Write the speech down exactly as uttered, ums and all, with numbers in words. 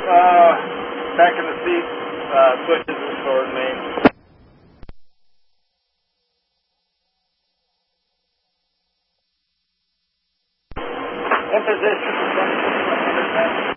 Uh, back in the seat, uh, switches and sword main. In position.